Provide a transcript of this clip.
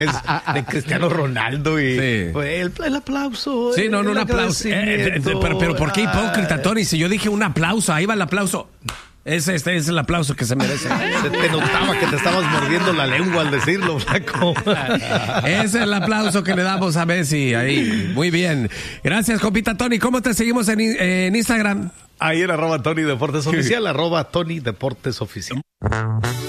de Cristiano Ronaldo y Sí. el aplauso. Sí, no, un aplauso. Pero ¿por qué hipócrita, Tony? Si yo dije un aplauso, ahí va el aplauso. Ese es el aplauso que se merece. Se te notaba que te estabas mordiendo la lengua al decirlo, flaco. Ese es el aplauso que le damos a Messi. Ahí, muy bien. Gracias, compita Tony. ¿Cómo te seguimos en Instagram? Ahí en @Tony Deportes Oficial, @Tony Deportes Oficial.